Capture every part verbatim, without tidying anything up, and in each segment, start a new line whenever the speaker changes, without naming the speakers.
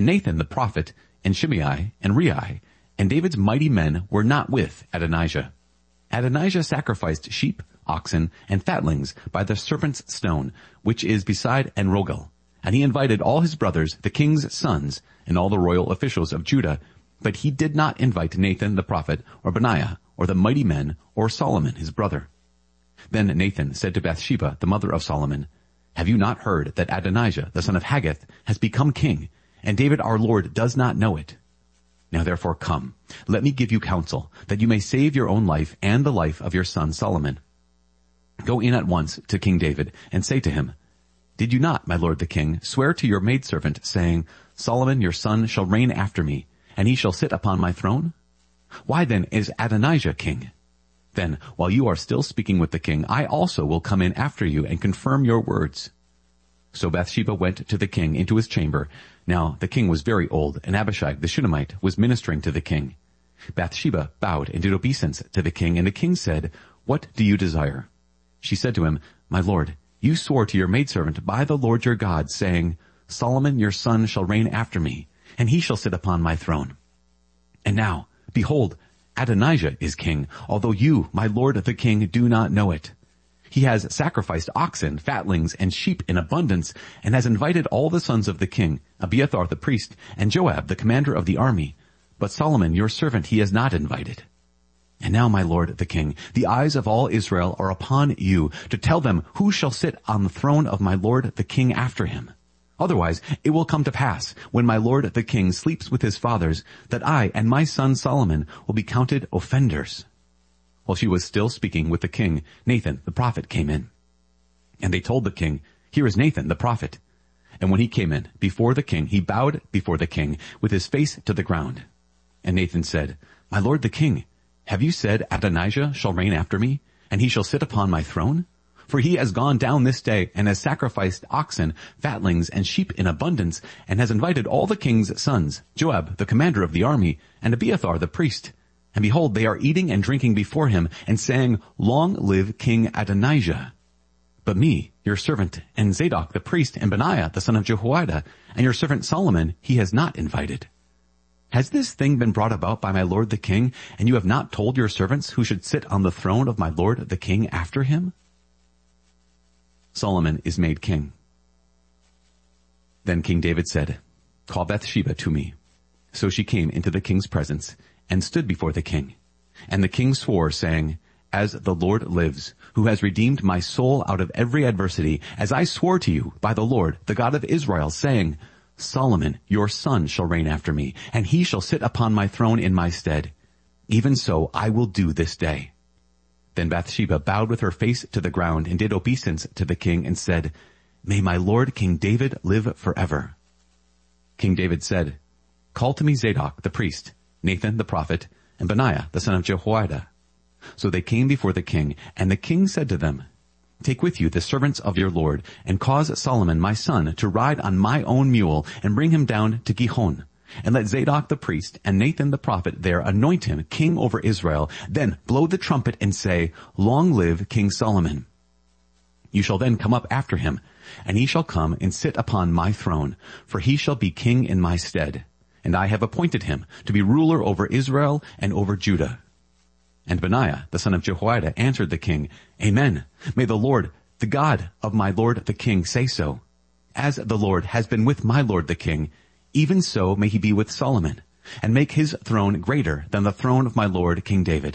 and Nathan the prophet, and Shimei, and Rei, and David's mighty men were not with Adonijah. Adonijah sacrificed sheep, oxen, and fatlings by the serpent's stone, which is beside Enrogel. And he invited all his brothers, the king's sons, and all the royal officials of Judah, but he did not invite Nathan the prophet, or Benaiah, or the mighty men, or Solomon his brother. Then Nathan said to Bathsheba, the mother of Solomon, "Have you not heard that Adonijah, the son of Haggith, has become king, and David our Lord does not know it? Now therefore come, let me give you counsel, that you may save your own life and the life of your son Solomon. Go in at once to King David, and say to him, Did you not, my lord the king, swear to your maidservant, saying, Solomon your son shall reign after me, and he shall sit upon my throne? Why then is Adonijah king? Then, while you are still speaking with the king, I also will come in after you and confirm your words." So Bathsheba went to the king into his chamber. Now the king was very old, and Abishag the Shunammite was ministering to the king. Bathsheba bowed and did obeisance to the king, and the king said, "What do you desire?" She said to him, "My lord, you swore to your maidservant by the Lord your God, saying, Solomon your son shall reign after me, and he shall sit upon my throne. And now, behold, Adonijah is king, although you, my lord the king, do not know it. He has sacrificed oxen, fatlings, and sheep in abundance, and has invited all the sons of the king, Abiathar the priest, and Joab the commander of the army. But Solomon your servant he has not invited. And now, my lord the king, the eyes of all Israel are upon you, to tell them who shall sit on the throne of my lord the king after him. Otherwise it will come to pass, when my lord the king sleeps with his fathers, that I and my son Solomon will be counted offenders." While she was still speaking with the king, Nathan the prophet came in. And they told the king, "Here is Nathan the prophet." And when he came in before the king, he bowed before the king with his face to the ground. And Nathan said, "My lord the king, have you said Adonijah shall reign after me, and he shall sit upon my throne? For he has gone down this day and has sacrificed oxen, fatlings, and sheep in abundance, and has invited all the king's sons, Joab the commander of the army, and Abiathar the priest. And behold, they are eating and drinking before him, and saying, Long live King Adonijah. But me, your servant, and Zadok the priest, and Benaiah the son of Jehoiada, and your servant Solomon, he has not invited. Has this thing been brought about by my lord the king, and you have not told your servants who should sit on the throne of my lord the king after him?" Solomon is made king. Then King David said, "Call Bathsheba to me." So she came into the king's presence, and stood before the king. And the king swore, saying, "As the Lord lives, who has redeemed my soul out of every adversity, as I swore to you by the Lord, the God of Israel, saying, Solomon your son shall reign after me, and he shall sit upon my throne in my stead. Even so I will do this day." Then Bathsheba bowed with her face to the ground, and did obeisance to the king, and said, "May my lord King David live forever." King David said, "Call to me Zadok the priest, Nathan the prophet, and Benaiah the son of Jehoiada." So they came before the king, and the king said to them, "Take with you the servants of your lord, and cause Solomon my son to ride on my own mule, and bring him down to Gihon. And let Zadok the priest and Nathan the prophet there anoint him king over Israel. Then blow the trumpet and say, Long live King Solomon. You shall then come up after him, and he shall come and sit upon my throne, for he shall be king in my stead. And I have appointed him to be ruler over Israel and over Judah." And Benaiah the son of Jehoiada answered the king, "Amen. May the Lord, the God of my lord the king, say so. As the Lord has been with my lord the king, even so may he be with Solomon, and make his throne greater than the throne of my lord King David."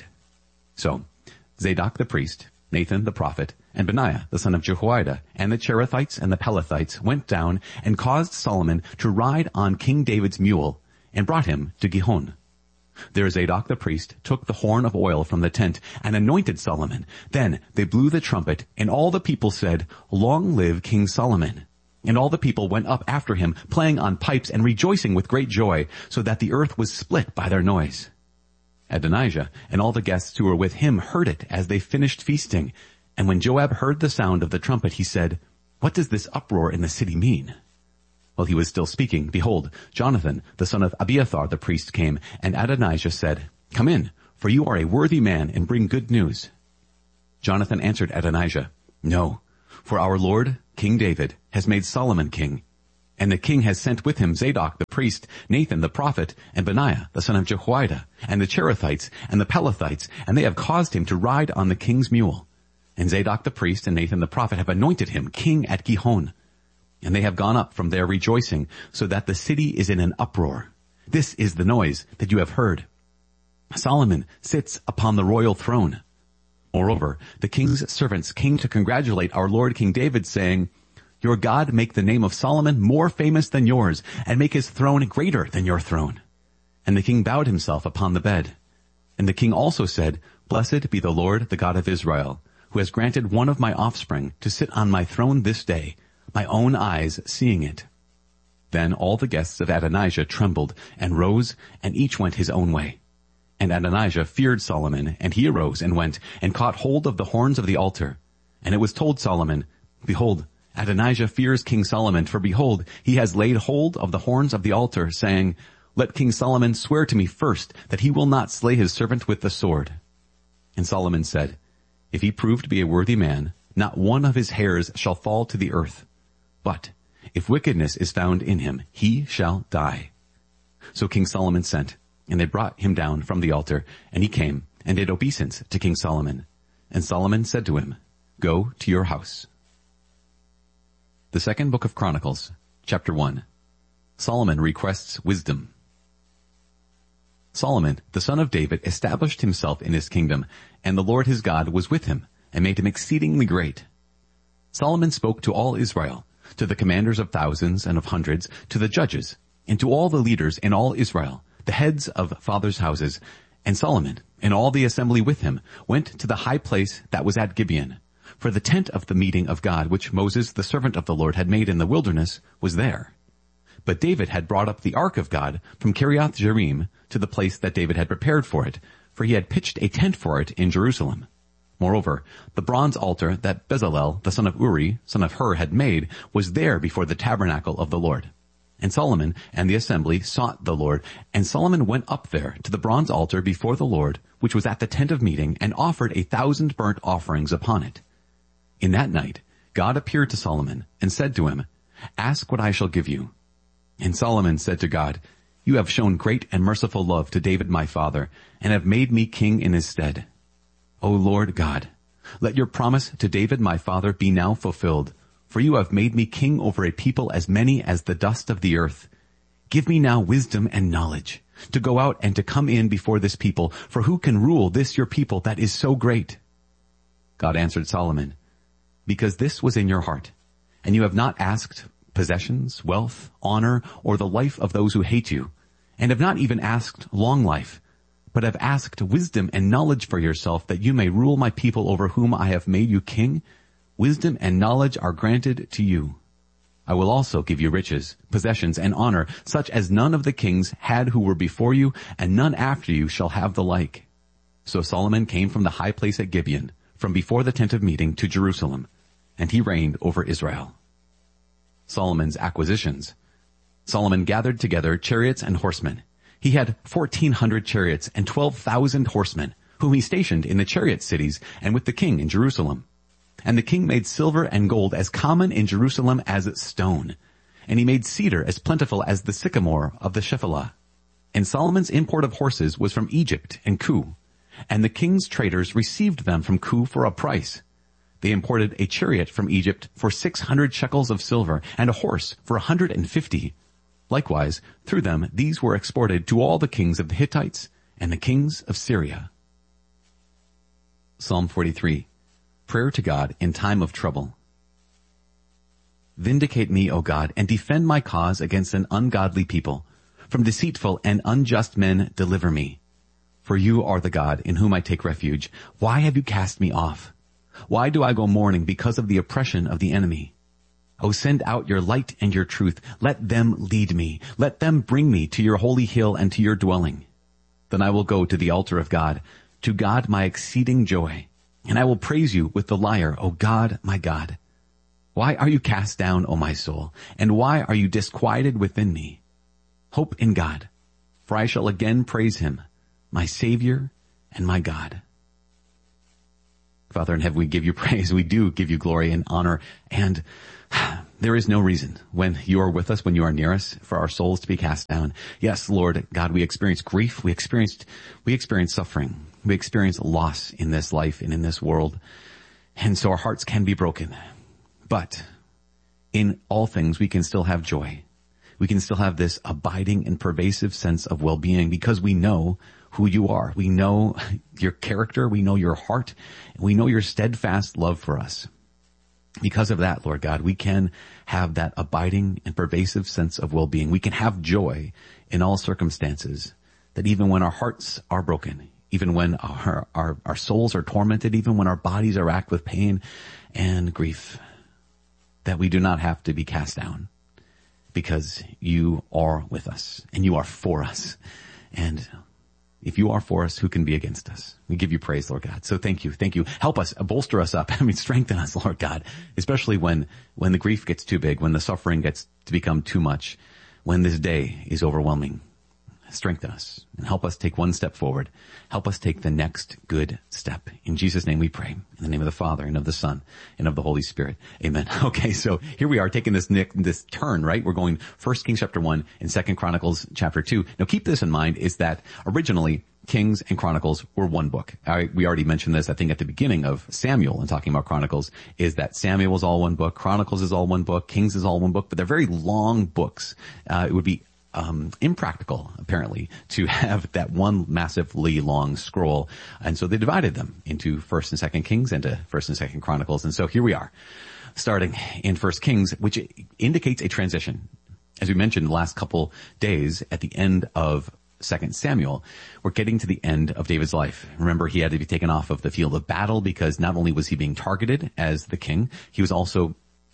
So Zadok the priest, Nathan the prophet, and Benaiah the son of Jehoiada, and the Cherethites and the Pelethites went down and caused Solomon to ride on King David's mule, and brought him to Gihon. There Zadok the priest took the horn of oil from the tent, and anointed Solomon. Then they blew the trumpet, and all the people said, Long live King Solomon. And all the people went up after him, playing on pipes and rejoicing with great joy, so that the earth was split by their noise. Adonijah and all the guests who were with him heard it as they finished feasting. And when Joab heard the sound of the trumpet, he said, "What does this uproar in the city mean?" While he was still speaking, behold, Jonathan, the son of Abiathar the priest, came, and Adonijah said, "Come in, for you are a worthy man, and bring good news." Jonathan answered Adonijah, "No, for our lord, King David, has made Solomon king. And the king has sent with him Zadok the priest, Nathan the prophet, and Benaiah the son of Jehoiada, and the Cherethites, and the Pelethites, and they have caused him to ride on the king's mule. And Zadok the priest and Nathan the prophet have anointed him king at Gihon. And they have gone up from there rejoicing, so that the city is in an uproar. This is the noise that you have heard. Solomon sits upon the royal throne. Moreover, the king's servants came to congratulate our Lord King David, saying, Your God make the name of Solomon more famous than yours, and make his throne greater than your throne. And the king bowed himself upon the bed. And the king also said, Blessed be the Lord, the God of Israel, who has granted one of my offspring to sit on my throne this day, my own eyes seeing it. Then all the guests of Adonijah trembled and rose, and each went his own way. And Adonijah feared Solomon, and he arose and went, and caught hold of the horns of the altar. And it was told Solomon, Behold, Adonijah fears King Solomon, for behold, he has laid hold of the horns of the altar, saying, Let King Solomon swear to me first that he will not slay his servant with the sword. And Solomon said, If he prove to be a worthy man, not one of his hairs shall fall to the earth. But if wickedness is found in him, he shall die. So King Solomon sent, and they brought him down from the altar, and he came and did obeisance to King Solomon. And Solomon said to him, Go to your house. The second book of Chronicles, chapter one. Solomon requests wisdom. Solomon, the son of David, established himself in his kingdom, and the Lord his God was with him, and made him exceedingly great. Solomon spoke to all Israel, to the commanders of thousands and of hundreds, to the judges, and to all the leaders in all Israel, the heads of fathers' houses. And Solomon, and all the assembly with him, went to the high place that was at Gibeon. For the tent of the meeting of God, which Moses, the servant of the Lord, had made in the wilderness, was there. But David had brought up the ark of God from Kiriath Jearim to the place that David had prepared for it, for he had pitched a tent for it in Jerusalem. Moreover, the bronze altar that Bezalel, the son of Uri, son of Hur, had made, was there before the tabernacle of the Lord. And Solomon and the assembly sought the Lord, and Solomon went up there to the bronze altar before the Lord, which was at the tent of meeting, and offered a thousand burnt offerings upon it. In that night, God appeared to Solomon and said to him, Ask what I shall give you. And Solomon said to God, You have shown great and merciful love to David my father, and have made me king in his stead. O Lord God, let your promise to David my father be now fulfilled, for you have made me king over a people as many as the dust of the earth. Give me now wisdom and knowledge, to go out and to come in before this people, for who can rule this your people that is so great? God answered Solomon, Because this was in your heart, and you have not asked possessions, wealth, honor, or the life of those who hate you, and have not even asked long life, but have asked wisdom and knowledge for yourself, that you may rule my people over whom I have made you king, wisdom and knowledge are granted to you. I will also give you riches, possessions, and honor, such as none of the kings had who were before you, and none after you shall have the like. So Solomon came from the high place at Gibeon, from before the tent of meeting, to Jerusalem, and he reigned over Israel. Solomon's acquisitions. Solomon gathered together chariots and horsemen. He had fourteen hundred chariots and twelve thousand horsemen, whom he stationed in the chariot cities and with the king in Jerusalem. And the king made silver and gold as common in Jerusalem as stone, and he made cedar as plentiful as the sycamore of the Shephelah. And Solomon's import of horses was from Egypt and Cu, and the king's traders received them from Cu for a price. They imported a chariot from Egypt for six hundred shekels of silver, and a horse for a hundred and fifty. Likewise, through them these were exported to all the kings of the Hittites and the kings of Syria. Psalm forty-three. Prayer to God in time of trouble. Vindicate me, O God, and defend my cause against an ungodly people. From deceitful and unjust men deliver me. For you are the God in whom I take refuge. Why have you cast me off? Why do I go mourning because of the oppression of the enemy? O send out your light and your truth. Let them lead me. Let them bring me to your holy hill and to your dwelling. Then I will go to the altar of God, to God my exceeding joy. And I will praise you with the lyre, O God, my God. Why are you cast down, O my soul? And why are you disquieted within me? Hope in God, for I shall again praise him, my Savior and my God. Father in heaven, we give you praise. We do give you glory and honor. And There is no reason when you are with us, when you are near us, for our souls to be cast down. Yes, Lord God, we experience grief. We experienced, we experience suffering. We experience loss in this life and in this world. And so our hearts can be broken. But in all things, we can still have joy. We can still have this abiding and pervasive sense of well-being because we know who you are. We know your character. We know your heart. And we know your steadfast love for us. Because of that, Lord God, we can have that abiding and pervasive sense of well-being. We can have joy in all circumstances, that even when our hearts are broken, even when our, our, our souls are tormented, even when our bodies are racked with pain and grief, that we do not have to be cast down because you are with us and you are for us. And if you are for us, who can be against us? We give you praise, Lord God. So thank you. Thank you. Help us, bolster us up. I mean, strengthen us, Lord God, especially when, when the grief gets too big, when the suffering gets to become too much, when this day is overwhelming. Strengthen us and help us take one step forward. Help us take the next good step. In Jesus' name we pray. In the name of the Father and of the Son and of the Holy Spirit. Amen. Okay, so here we are taking this this turn, right? We're going First Kings chapter one and Second Chronicles chapter two. Now keep this in mind is that originally Kings and Chronicles were one book. I, we already mentioned this, I think, at the beginning of Samuel and talking about Chronicles, is that Samuel is all one book, Chronicles is all one book, Kings is all one book, but they're very long books. Uh, it would be Um, impractical, apparently, to have that one massively long scroll. And so they divided them into First and Second Kings and to First and Second Chronicles. And so here we are, starting in First Kings, which indicates a transition. As we mentioned the last couple days, at the end of Second Samuel, we're getting to the end of David's life. Remember, he had to be taken off of the field of battle because not only was he being targeted as the king, he was also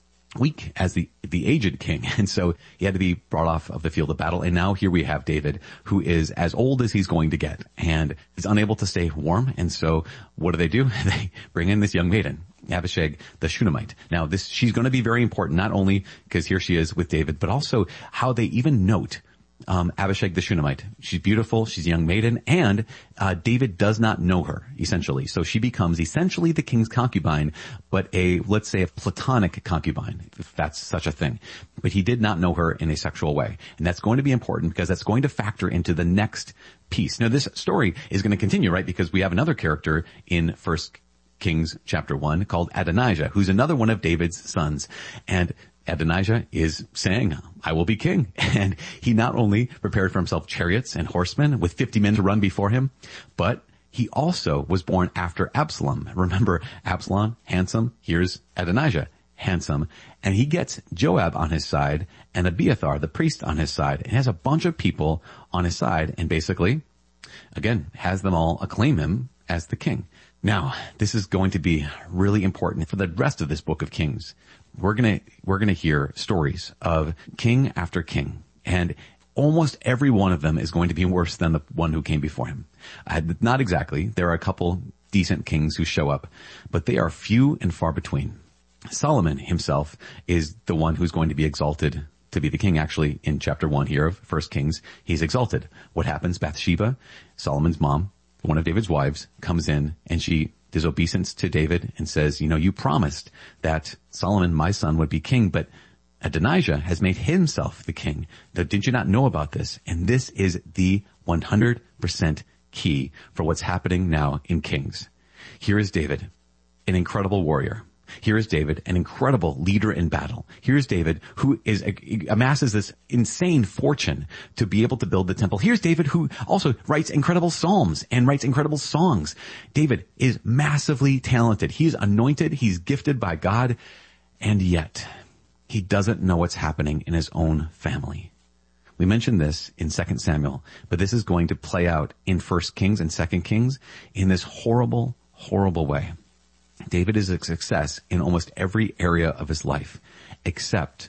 weak as the the aged king, and so he had to be brought off of the field of battle. And now here we have David, who is as old as he's going to get, and is unable to stay warm. And so what do they do? They bring in this young maiden, Abishag the Shunammite. Now this she's going to be very important, not only because here she is with David, but also how they even note Um, Abishag the Shunammite. She's beautiful. She's a young maiden, and uh, David does not know her, essentially. So she becomes essentially the king's concubine, but a, let's say, a platonic concubine, if that's such a thing. But he did not know her in a sexual way. And that's going to be important because that's going to factor into the next piece. Now, this story is going to continue, right? Because we have another character in First Kings chapter one called Adonijah, who's another one of David's sons. And Adonijah is saying, I will be king. And he not only prepared for himself chariots and horsemen with fifty men to run before him, but he also was born after Absalom. Remember, Absalom, handsome. Here's Adonijah, handsome. And he gets Joab on his side and Abiathar, the priest, on his side. And has a bunch of people on his side and basically, again, has them all acclaim him as the king. Now, this is going to be really important for the rest of this book of Kings. We're gonna, we're gonna hear stories of king after king, and almost every one of them is going to be worse than the one who came before him. Uh, not exactly. There are a couple decent kings who show up, but they are few and far between. Solomon himself is the one who's going to be exalted to be the king. Actually, in chapter one here of First Kings, he's exalted. What happens? Bathsheba, Solomon's mom, one of David's wives, comes in and she does obeisance to David and says, you know, you promised that Solomon, my son, would be king, but Adonijah has made himself the king. Now, did you not know about this? And this is the one hundred percent key for what's happening now in Kings. Here is David, an incredible warrior. Here is David, an incredible leader in battle. Here's David, who is amasses this insane fortune to be able to build the temple. Here's David, who also writes incredible psalms and writes incredible songs. David is massively talented. He's anointed. He's gifted by God. And yet, he doesn't know what's happening in his own family. We mentioned this in Second Samuel, but this is going to play out in First Kings and Second Kings in this horrible, horrible way. David is a success in almost every area of his life, except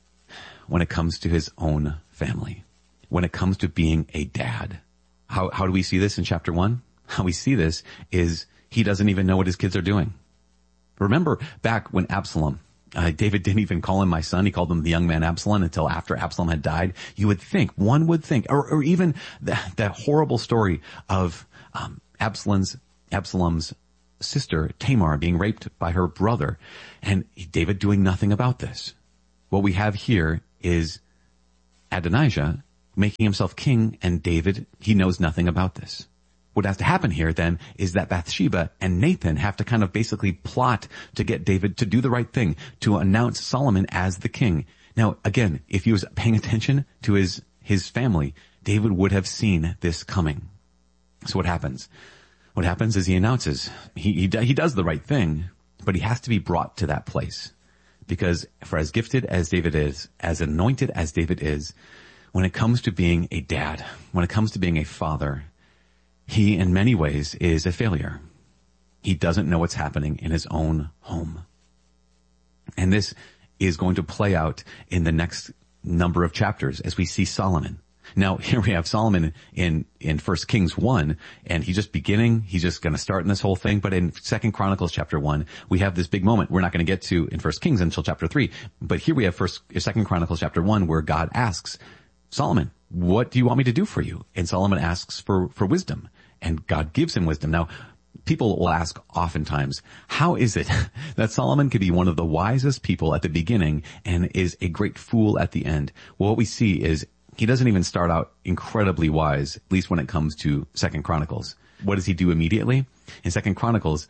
when it comes to his own family, when it comes to being a dad. How, how do we see this in chapter one? How we see this is he doesn't even know what his kids are doing. Remember back when Absalom, uh, David didn't even call him my son. He called him the young man Absalom until after Absalom had died. You would think, one would think, or, or even that, that horrible story of um, Absalom's, Absalom's sister Tamar being raped by her brother, and David doing nothing about this. What we have here is Adonijah making himself king, and David, he knows nothing about this. What has to happen here then is that Bathsheba and Nathan have to kind of basically plot to get David to do the right thing, to announce Solomon as the king. Now, again, if he was paying attention to his, his family, David would have seen this coming. So what happens? What happens is he announces, he, he, he does the right thing, but he has to be brought to that place. Because for as gifted as David is, as anointed as David is, when it comes to being a dad, when it comes to being a father, he in many ways is a failure. He doesn't know what's happening in his own home. And this is going to play out in the next number of chapters as we see Solomon. Now, here we have Solomon in, in First Kings one, and he's just beginning, he's just gonna start in this whole thing, but in Second Chronicles chapter one, we have this big moment we're not gonna get to in First Kings until chapter three, but here we have First, Second Chronicles chapter one, where God asks, Solomon, what do you want me to do for you? And Solomon asks for, for wisdom, and God gives him wisdom. Now, people will ask oftentimes, how is it that Solomon could be one of the wisest people at the beginning and is a great fool at the end? Well, what we see is he doesn't even start out incredibly wise, at least when it comes to Second Chronicles. What does he do immediately? In Second Chronicles,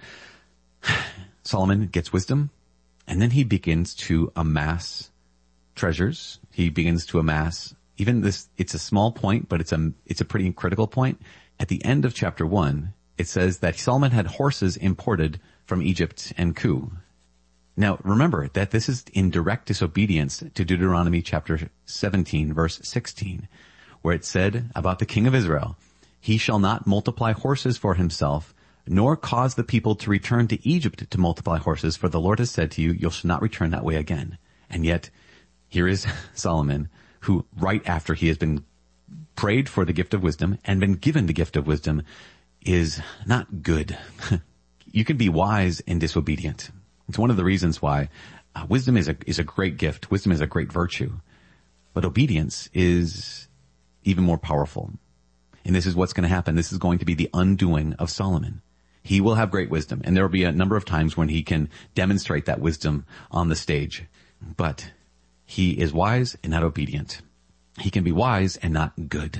Solomon gets wisdom, and then he begins to amass treasures. He begins to amass, even this, it's a small point, but it's a, it's a pretty critical point. At the end of chapter one, it says that Solomon had horses imported from Egypt and Cu. Now, remember that this is in direct disobedience to Deuteronomy chapter seventeen, verse sixteen, where it said about the king of Israel, he shall not multiply horses for himself, nor cause the people to return to Egypt to multiply horses, for the Lord has said to you, you shall not return that way again. And yet, here is Solomon, who right after he has been prayed for the gift of wisdom and been given the gift of wisdom, is not good. You can be wise and disobedient. It's one of the reasons why uh, wisdom is a, is a great gift. Wisdom is a great virtue. But obedience is even more powerful. And this is what's going to happen. This is going to be the undoing of Solomon. He will have great wisdom, and there will be a number of times when he can demonstrate that wisdom on the stage. But he is wise and not obedient. He can be wise and not good.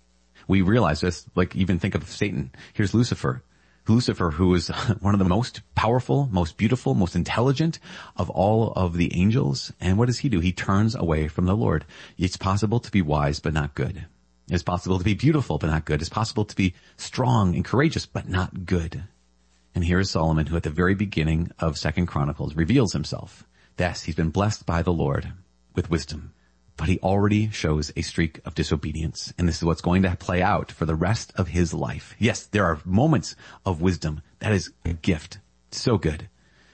We realize this, like even think of Satan. Here's Lucifer. Lucifer, who is one of the most powerful, most beautiful, most intelligent of all of the angels. And what does he do? He turns away from the Lord. It's possible to be wise, but not good. It's possible to be beautiful, but not good. It's possible to be strong and courageous, but not good. And here is Solomon, who at the very beginning of Second Chronicles reveals himself. Yes, he's been blessed by the Lord with wisdom, but he already shows a streak of disobedience. And this is what's going to play out for the rest of his life. Yes, there are moments of wisdom. That is a gift. So good.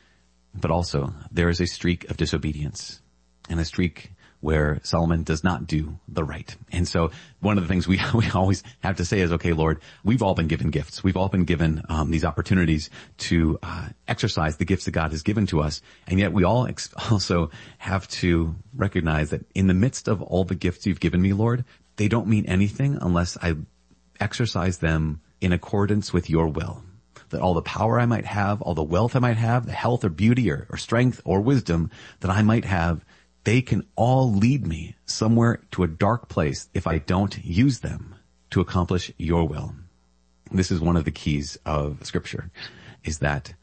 But also, there is a streak of disobedience and a streak where Solomon does not do the right. And so one of the things we we always have to say is, okay, Lord, we've all been given gifts. We've all been given um, these opportunities to uh, exercise the gifts that God has given to us. And yet we all ex- also have to recognize that in the midst of all the gifts you've given me, Lord, they don't mean anything unless I exercise them in accordance with your will. That all the power I might have, all the wealth I might have, the health or beauty or, or strength or wisdom that I might have, they can all lead me somewhere to a dark place if I don't use them to accomplish your will. This is one of the keys of Scripture, is that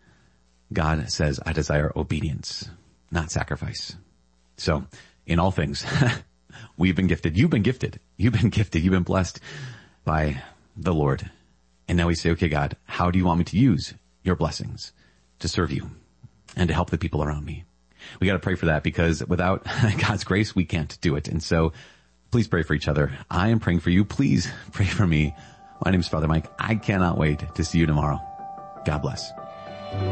God says, I desire obedience, not sacrifice. So, in all things, we've been gifted. You've been gifted. You've been gifted. You've been blessed by the Lord. And now we say, okay, God, how do you want me to use your blessings to serve you and to help the people around me? We got to pray for that, because without God's grace, we can't do it. And so please pray for each other. I am praying for you. Please pray for me. My name is Father Mike. I cannot wait to see you tomorrow. God bless.